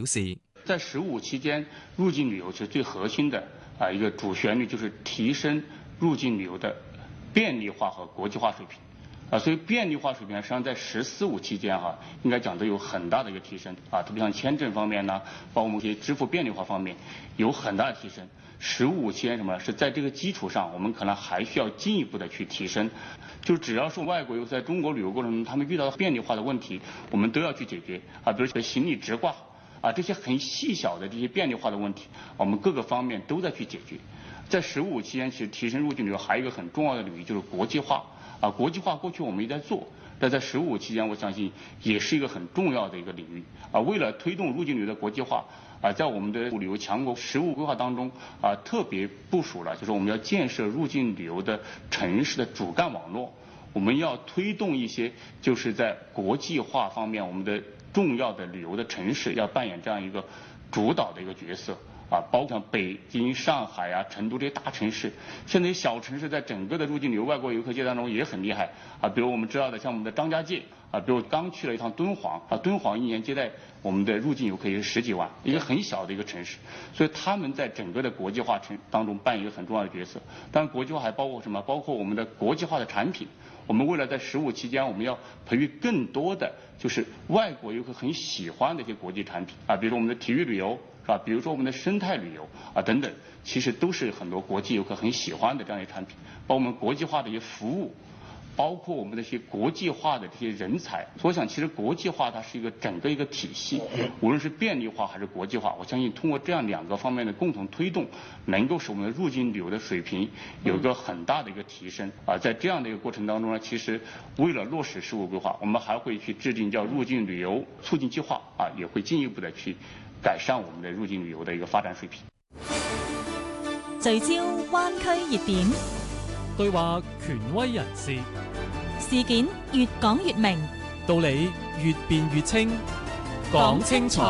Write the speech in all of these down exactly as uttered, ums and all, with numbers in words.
示， 在十五期間，入境旅遊是最核心的啊一個主旋律，就是提升入境旅遊的便利化和國際化水平。啊，所以便利化水平實際上在十四五期間哈、啊，應該講都有很大的一個提升啊，特別像簽證方面呢，包括我們一些支付便利化方面有很大的提升。十五期間什麼是在這個基礎上，我們可能還需要進一步的去提升。就只要是外國遊在中國旅遊過程中，他們遇到便利化的問題，我們都要去解決啊，比如說行李直掛啊，這些很細小的這些便利化的問題，我們各個方面都在去解決。在十五期間，其實提升入境旅遊還有一個很重要的領域，就是國際化。啊，國際化過去我們也在做，但在十五期間，我相信也是一個很重要的一個領域。啊，為了推動入境旅遊的國際化，啊，在我們的旅遊強國十五規劃當中，啊，特別部署了，就是我們要建設入境旅遊的城市的主幹網絡，我們要推動一些就是在國際化方面，我們的重要的旅遊的城市要扮演這樣一個主導的一個角色。啊，包括像北京、上海啊、成都這些大城市，現在小城市在整個的入境旅遊外國遊客界當中也很厲害啊。比如我們知道的，像我們的張家界啊，比如剛去了一趟敦煌啊，敦煌一年接待我們的入境遊客也是十幾萬，一個很小的一個城市，所以他們在整個的國際化城當中扮演一個很重要的角色。當然，國際化還包括什麼？包括我們的國際化的產品。我們為了在十五期間，我們要培育更多的就是外國遊客很喜歡的一些國際產品啊，比如說我們的體育旅遊。是吧？比如說我們的生態旅遊啊等等，其實都是很多國際遊客很喜歡的這樣一些產品。包括我們國際化的一些服務，包括我們的一些國際化的這些人才。所以我想，其實國際化它是一個整個一個體系，無論是便利化還是國際化，我相信通過這樣兩個方面的共同推動，能夠使我們的入境旅遊的水平有一個很大的一個提升啊。在這樣的一個過程當中呢，其實為了落實十五規劃，我們還會去制定叫入境旅遊促進計劃啊，也會進一步的去改善我們的入境旅遊的一個發展水平。 聚焦灣區熱點， 對話權威人士， 事件越講越明， 道理越辯越清，講清楚。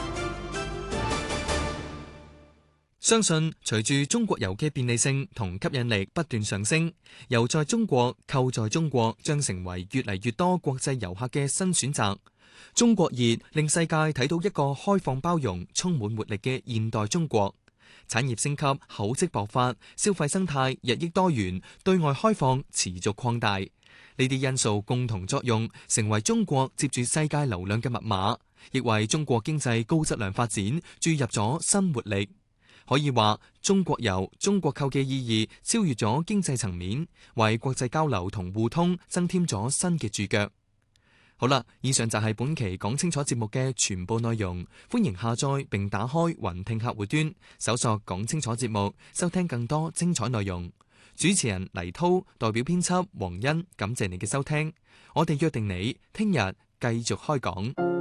相信隨住中國遊嘅便利性同吸引力不斷上升，遊在中國、購在中國將成為越嚟越多國際遊客嘅新選擇。中國熱令世界睇到一個開放包容、充滿活力嘅現代中國，產業升級、厚積薄發，消費生態日益多元，對外開放持續擴大。呢啲因素共同作用，成為中國接住世界流量嘅密碼，亦為中國經濟高質量發展注入咗新活力。可以話，中國遊、中國購嘅意義超越咗經濟層面，為國際交流同互通增添咗新嘅注腳。好啦，以上就係本期講清楚節目嘅全部內容。歡迎下載並打開雲聽客戶端，搜索講清楚節目，收聽更多精彩內容。主持人黎濤代表編輯黃欣，感謝你嘅收聽。我哋約定你聽日繼續開講。